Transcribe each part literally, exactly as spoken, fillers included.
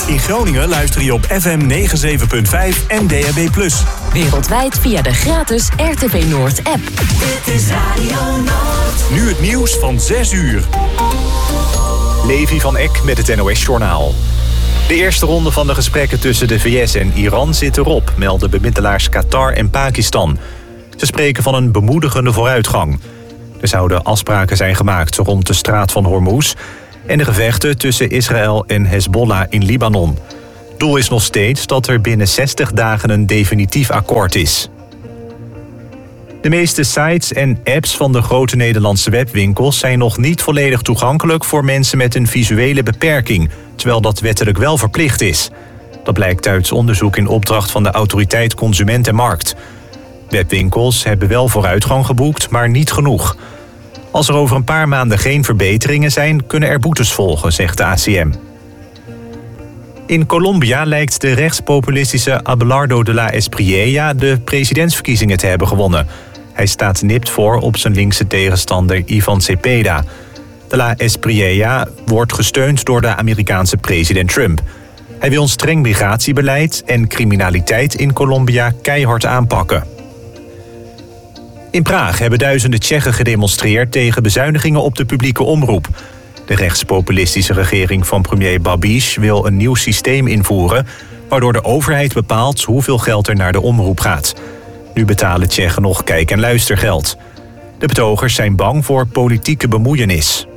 In Groningen luister je op F M negenenzeventig punt vijf en D A B plus. Wereldwijd via de gratis R T V Noord app. Dit is Radio Noord. Nu het nieuws van zes uur. Levi van Eck met het N O S-journaal. De eerste ronde van de gesprekken tussen de V S en Iran zit erop, melden bemiddelaars Qatar en Pakistan. Ze spreken van een bemoedigende vooruitgang. Er zouden afspraken zijn gemaakt rond de straat van Hormuz en de gevechten tussen Israël en Hezbollah in Libanon. Doel is nog steeds dat er binnen zestig dagen een definitief akkoord is. De meeste sites en apps van de grote Nederlandse webwinkels zijn nog niet volledig toegankelijk voor mensen met een visuele beperking, terwijl dat wettelijk wel verplicht is. Dat blijkt uit onderzoek in opdracht van de Autoriteit Consument en Markt. Webwinkels hebben wel vooruitgang geboekt, maar niet genoeg. Als er over een paar maanden geen verbeteringen zijn, kunnen er boetes volgen, zegt de A C M. In Colombia lijkt de rechtspopulistische Abelardo de la Espriella de presidentsverkiezingen te hebben gewonnen. Hij staat nipt voor op zijn linkse tegenstander Ivan Cepeda. De la Espriella wordt gesteund door de Amerikaanse president Trump. Hij wil een streng migratiebeleid en criminaliteit in Colombia keihard aanpakken. In Praag hebben duizenden Tsjechen gedemonstreerd tegen bezuinigingen op de publieke omroep. De rechtspopulistische regering van premier Babiš wil een nieuw systeem invoeren, waardoor de overheid bepaalt hoeveel geld er naar de omroep gaat. Nu betalen Tsjechen nog kijk- en luistergeld. De betogers zijn bang voor politieke bemoeienis.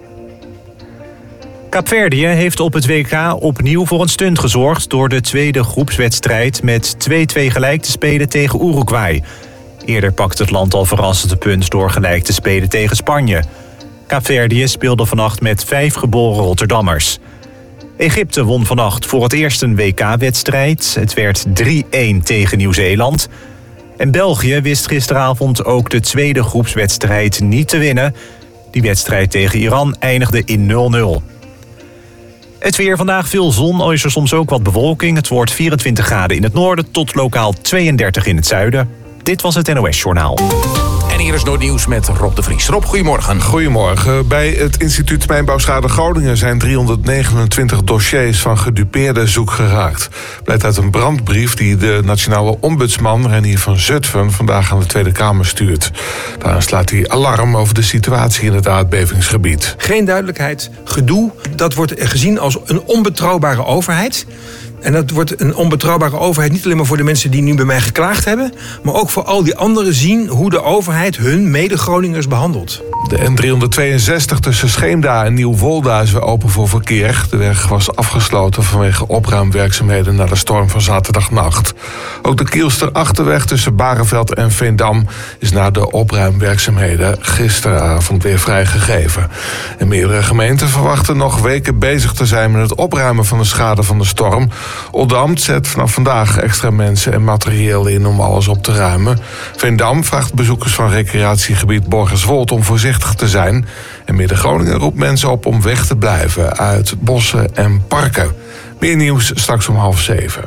Kaapverdië heeft op het W K opnieuw voor een stunt gezorgd door de tweede groepswedstrijd met twee-twee gelijk te spelen tegen Uruguay. Eerder pakte het land al verrassend de punt door gelijk te spelen tegen Spanje. Kaapverdië speelde vannacht met vijf geboren Rotterdammers. Egypte won vannacht voor het eerst een W K-wedstrijd. Het werd drie-een tegen Nieuw-Zeeland. En België wist gisteravond ook de tweede groepswedstrijd niet te winnen. Die wedstrijd tegen Iran eindigde in nul-nul. Het weer vandaag, veel zon, al is er soms ook wat bewolking. Het wordt vierentwintig graden in het noorden tot lokaal tweeëndertig in het zuiden. Dit was het N O S-journaal. En hier is Noordnieuws met Rob de Vries. Rob, goedemorgen. Goedemorgen. Bij het instituut Mijnbouwschade Groningen zijn driehonderdnegenentwintig dossiers van gedupeerden zoek geraakt. Blijkt uit een brandbrief die de nationale ombudsman Renier van Zutphen vandaag aan de Tweede Kamer stuurt. Daarin slaat hij alarm over de situatie in het aardbevingsgebied. Geen duidelijkheid, gedoe. Dat wordt gezien als een onbetrouwbare overheid. En dat wordt een onbetrouwbare overheid niet alleen maar voor de mensen die nu bij mij geklaagd hebben, maar ook voor al die anderen zien hoe de overheid hun mede-Groningers behandelt. De N driehonderdtweeënzestig tussen Scheemda en Nieuw-Wolda is weer open voor verkeer. De weg was afgesloten vanwege opruimwerkzaamheden na de storm van zaterdagnacht. Ook de Kielster-Achterweg tussen Bareveld en Veendam is na de opruimwerkzaamheden gisteravond weer vrijgegeven. En meerdere gemeenten verwachten nog weken bezig te zijn met het opruimen van de schade van de storm. Oldambt zet vanaf vandaag extra mensen en materieel in om alles op te ruimen. Veendam vraagt bezoekers van recreatiegebied Borgerswold om voorzichtig te zijn. En Midden-Groningen roept mensen op om weg te blijven uit bossen en parken. Meer nieuws straks om half zeven.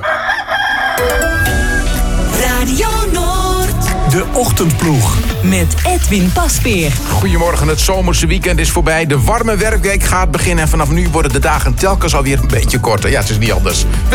Radio Noord. De Ochtendploeg. Met Edwin Paspeer. Goedemorgen, het zomerse weekend is voorbij. De warme werkweek gaat beginnen en vanaf nu worden de dagen telkens alweer een beetje korter. Ja, het is niet anders.